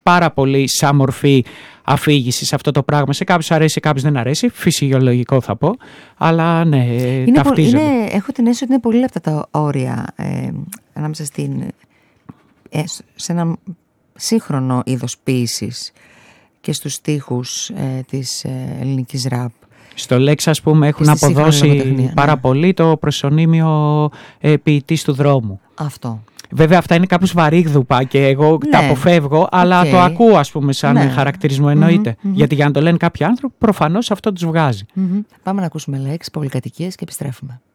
πάρα πολύ σαν μορφή αφήγησης αυτό το πράγμα. Σε κάποιους αρέσει, σε κάποιους δεν αρέσει. Φυσιολογικό θα πω. Αλλά ναι, ταυτίζονται. Έχω την αίσθηση ότι είναι πολύ λεπτά τα όρια ανάμεσα σε ένα σύγχρονο είδος ποίησης και στους στίχους της ελληνικής ραπ. Στο Λέξ, ας πούμε, έχουν αποδώσει πάρα πολύ το προσωνύμιο ποιητής του δρόμου. Αυτό. Βέβαια αυτά είναι κάπως βαρύγδουπα και εγώ τα αποφεύγω, αλλά το ακούω, ας πούμε, σαν χαρακτηρισμό, εννοείται. Γιατί για να το λένε κάποιοι άνθρωποι, προφανώς αυτό τους βγάζει. Πάμε να ακούσουμε Λέξ, πολυκατοικίες και επιστρέφουμε.